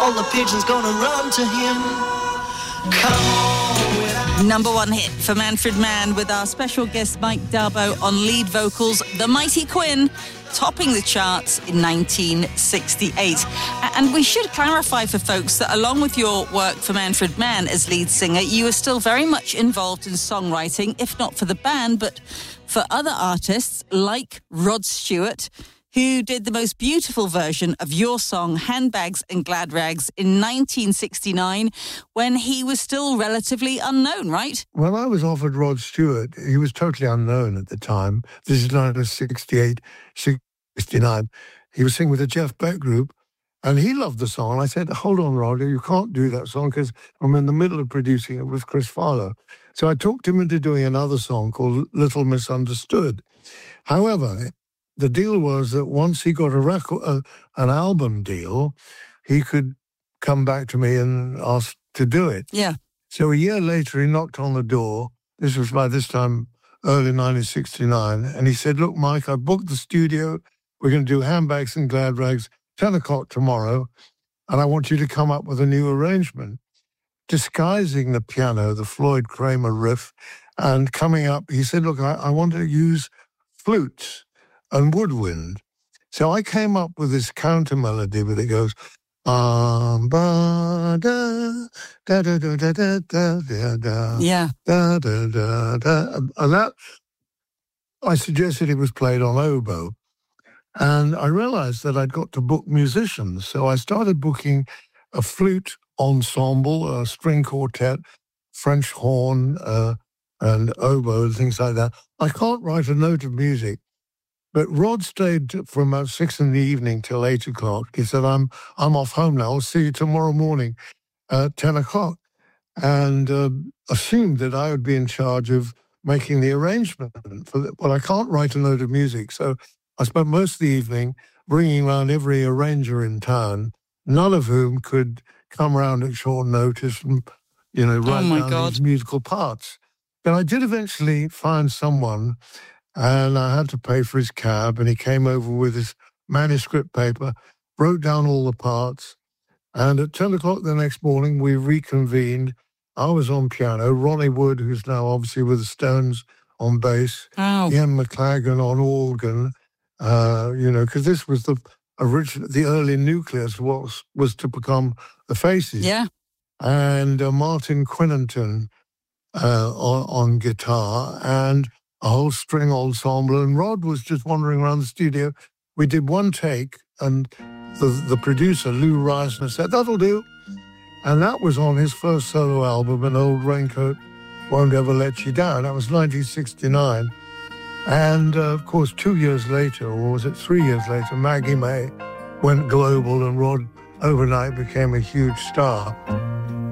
all the pigeons gonna run to him. Come on. Number one hit for Manfred Mann with our special guest Mike Darbo on lead vocals, The Mighty Quinn, topping the charts in 1968. And we should clarify for folks that along with your work for Manfred Mann as lead singer, you are still very much involved in songwriting, if not for the band, but for other artists like Rod Stewart, who did the most beautiful version of your song, Handbags and Glad Rags, in 1969, when he was still relatively unknown, right? When I was offered Rod Stewart, he was totally unknown at the time. This is 1968, 69. He was singing with the Jeff Beck group, and he loved the song. I said, hold on, Rod, you can't do that song because I'm in the middle of producing it with Chris Farlowe. So I talked him into doing another song called Little Misunderstood. However, the deal was that once he got an album deal, he could come back to me and ask to do it. Yeah. So a year later, he knocked on the door. This was by this time early 1969. And he said, look, Mike, I booked the studio. We're going to do Handbags and Glad Rags, 10 o'clock tomorrow. And I want you to come up with a new arrangement. Disguising the piano, the Floyd Kramer riff, and coming up, he said, look, I want to use flutes and woodwind. So I came up with this counter melody where it goes, ba da da da da da da da da. Yeah. Da da da da. And that, I suggested it was played on oboe. And I realized that I'd got to book musicians. So I started booking a flute ensemble, a string quartet, French horn, and oboe, and things like that. I can't write a note of music. But Rod stayed from about 6 p.m. till 8 o'clock. He said, I'm off home now. I'll see you tomorrow morning at 10 o'clock. And assumed that I would be in charge of making the arrangement for that. Well, I can't write a note of music. So I spent most of the evening bringing around every arranger in town, none of whom could come around at short notice and, write down these musical parts. But I did eventually find someone, and I had to pay for his cab, and he came over with his manuscript paper, wrote down all the parts, and at 10 o'clock the next morning, we reconvened. I was on piano, Ronnie Wood, who's now obviously with the Stones, on bass, Ian McLagan on organ, because this was the early nucleus of what was to become the Faces. Yeah. And Martin Quinnington on guitar, and a whole string ensemble, and Rod was just wandering around the studio. We did one take, and the producer, Lou Reisner, said, that'll do. And that was on his first solo album, An Old Raincoat Won't Ever Let You Down. That was 1969. And, of course, 2 years later, or was it 3 years later, Maggie May went global, and Rod overnight became a huge star.